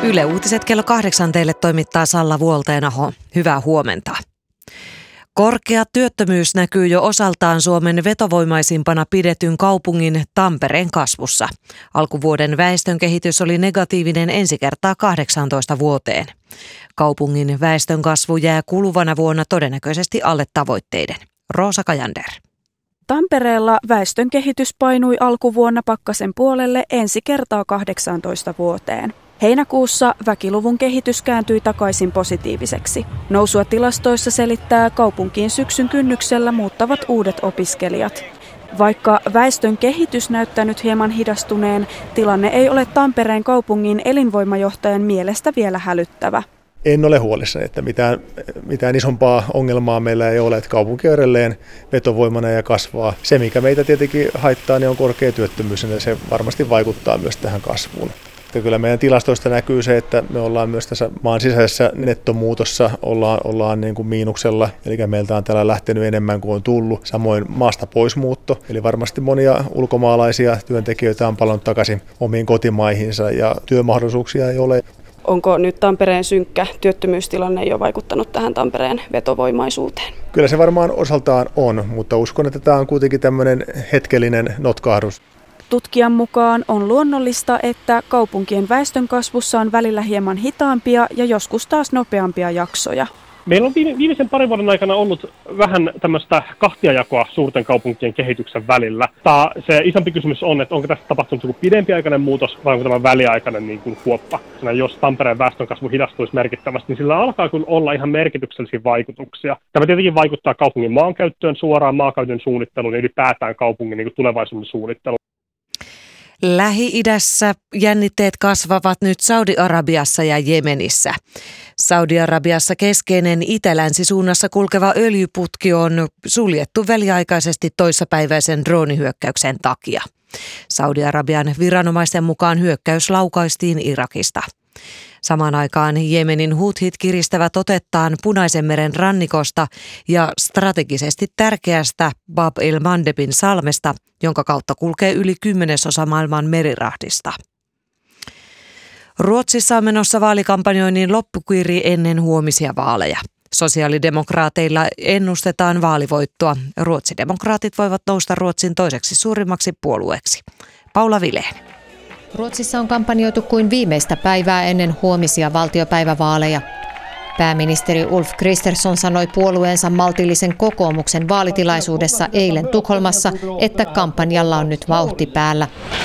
Yle Uutiset kello 8 teille toimittaa Salla Vuolteenaho. Hyvää huomenta. Korkea työttömyys näkyy jo osaltaan Suomen vetovoimaisimpana pidetyn kaupungin Tampereen kasvussa. Alkuvuoden väestönkehitys oli negatiivinen ensi kertaa 18 vuoteen. Kaupungin väestönkasvu jää kuluvana vuonna todennäköisesti alle tavoitteiden. Roosa Kajander. Tampereella väestönkehitys painui alkuvuonna pakkasen puolelle ensi kertaa 18 vuoteen. Heinäkuussa väkiluvun kehitys kääntyi takaisin positiiviseksi. Nousua tilastoissa selittää kaupunkiin syksyn kynnyksellä muuttavat uudet opiskelijat. Vaikka väestön kehitys näyttää nyt hieman hidastuneen, tilanne ei ole Tampereen kaupungin elinvoimajohtajan mielestä vielä hälyttävä. En ole huolissani, että mitään isompaa ongelmaa meillä ei ole, että kaupunki on edelleen vetovoimana ja kasvaa. Se, mikä meitä tietenkin haittaa, niin on korkea työttömyys, ja se varmasti vaikuttaa myös tähän kasvuun. Kyllä meidän tilastoista näkyy se, että me ollaan myös tässä maan sisäisessä nettomuutossa ollaan niin kuin miinuksella, eli meiltä on täällä lähtenyt enemmän kuin on tullut. Samoin maasta poismuutto, eli varmasti monia ulkomaalaisia työntekijöitä on palannut takaisin omiin kotimaihinsa ja työmahdollisuuksia ei ole. Onko nyt Tampereen synkkä työttömyystilanne jo vaikuttanut tähän Tampereen vetovoimaisuuteen? Kyllä se varmaan osaltaan on, mutta uskon, että tämä on kuitenkin tämmöinen hetkellinen notkahdus. Tutkijan mukaan on luonnollista, että kaupunkien väestönkasvussa on välillä hieman hitaampia ja joskus taas nopeampia jaksoja. Meillä on viimeisen parin vuoden aikana ollut vähän tämmöistä kahtiajakoa suurten kaupunkien kehityksen välillä. Se isompi kysymys on, että onko tässä tapahtunut joku pidempiaikainen muutos vai onko tämä väliaikainen niin kuin huoppa. Jos Tampereen väestönkasvu hidastuisi merkittävästi, niin sillä alkaa kyllä olla ihan merkityksellisiä vaikutuksia. Tämä tietenkin vaikuttaa kaupungin maankäyttöön suoraan, maankäytön suunnitteluun ja ylipäätään kaupungin niin kuin tulevaisuuden suunnitteluun. Lähi-idässä jännitteet kasvavat nyt Saudi-Arabiassa ja Jemenissä. Saudi-Arabiassa keskeinen itä-länsisuunnassa kulkeva öljyputki on suljettu väliaikaisesti toissapäiväisen droonihyökkäyksen takia. Saudi-Arabian viranomaisten mukaan hyökkäys laukaistiin Irakista. Samaan aikaan Jemenin huthit kiristävät otettaan Punaisenmeren rannikosta ja strategisesti tärkeästä Bab el-Mandebin salmesta, jonka kautta kulkee yli 10% maailman merirahdista. Ruotsissa on menossa vaalikampanjoinnin loppukiri ennen huomisia vaaleja. Sosiaalidemokraateilla ennustetaan vaalivoittoa. Ruotsidemokraatit voivat nousta Ruotsin toiseksi suurimmaksi puolueeksi. Paula Vilén. Ruotsissa on kampanjoitu kuin viimeistä päivää ennen huomisia valtiopäivävaaleja. Pääministeri Ulf Kristersson sanoi puolueensa maltillisen kokoomuksen vaalitilaisuudessa eilen Tukholmassa, että kampanjalla on nyt vauhti päällä.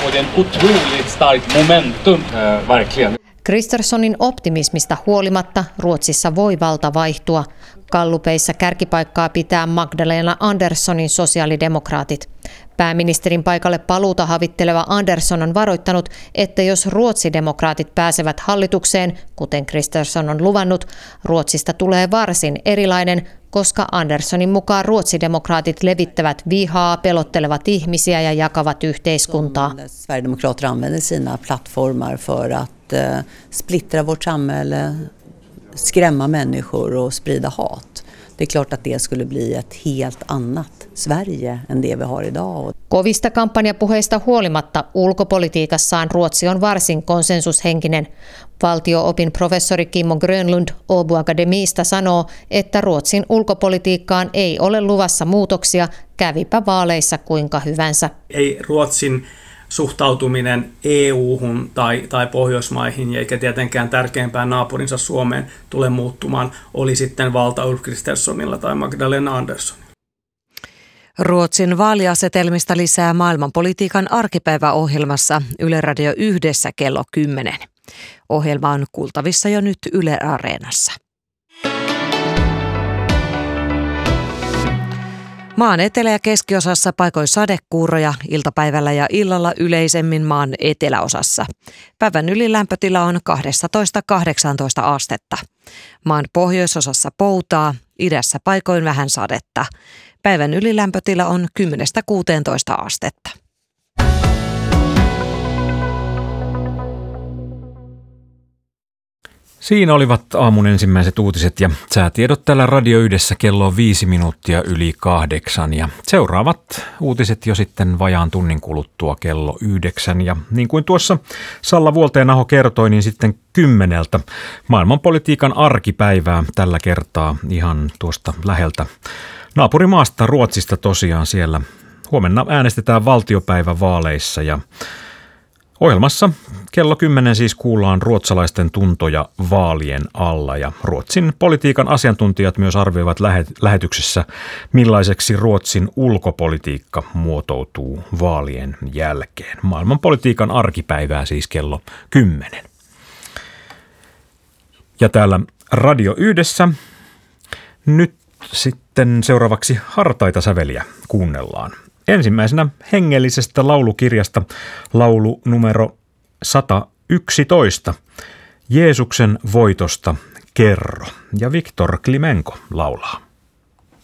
Kristerssonin optimismista huolimatta Ruotsissa voi valta vaihtua. Gallupeissa kärkipaikkaa pitää Magdalena Anderssonin sosiaalidemokraatit. Pääministerin paikalle paluuta havitteleva Andersson on varoittanut, että jos ruotsidemokraatit pääsevät hallitukseen, kuten Kristersson on luvannut, Ruotsista tulee varsin erilainen, koska Anderssonin mukaan ruotsidemokraatit levittävät vihaa, pelottelevat ihmisiä ja jakavat yhteiskuntaa. Sverigedemokrater använder sina plattformar för att splittra vårt samhälle, skrämma människor och sprida hat. Det är klart att det skulle bli ett helt annat Sverige än det vi har idag. Kovista kampanjapuheista huolimatta ulkopolitiikassaan Ruotsi on varsin konsensushenkinen. Valtio-opin professori Kimmo Grönlund Åbo Akademista sanoo, että Ruotsin ulkopolitiikkaan ei ole luvassa muutoksia, kävipä vaaleissa kuinka hyvänsä. Ei Ruotsin suhtautuminen EU-hun tai Pohjoismaihin, eikä tietenkään tärkeimpään naapurinsa Suomeen tule muuttumaan, oli sitten valta Ulf Kristerssonilla tai Magdalena Anderssonilla. Ruotsin vaaliasetelmista lisää maailmanpolitiikan arkipäiväohjelmassa Yle Radio 1 kello 10. Ohjelma on kuultavissa jo nyt Yle Areenassa. Maan etelä- ja keskiosassa paikoin sadekuuroja, iltapäivällä ja illalla yleisemmin maan eteläosassa. Päivän ylilämpötila on 12-18 astetta. Maan pohjoisosassa poutaa, idässä paikoin vähän sadetta. Päivän ylilämpötila on 10-16 astetta. Siinä olivat aamun ensimmäiset uutiset ja säätiedot täällä Radio Yhdessä kello on 5 minuuttia yli 8 ja seuraavat uutiset jo sitten vajaan tunnin kuluttua kello 9 ja niin kuin tuossa Salla Vuolteen-aho kertoi, niin sitten 10 maailmanpolitiikan arkipäivää tällä kertaa ihan tuosta läheltä naapurimaasta Ruotsista tosiaan siellä. Huomenna äänestetään valtiopäivävaaleissa ja ohjelmassa kello 10 siis kuullaan ruotsalaisten tuntoja vaalien alla ja Ruotsin politiikan asiantuntijat myös arvioivat lähetyksessä, millaiseksi Ruotsin ulkopolitiikka muotoutuu vaalien jälkeen. Maailmanpolitiikan arkipäivää siis kello 10. Ja täällä Radio Yhdessä nyt sitten seuraavaksi hartaita säveliä kuunnellaan. Ensimmäisenä hengellisestä laulukirjasta laulu numero 111. Jeesuksen voitosta kerro. Ja Viktor Klimenko laulaa.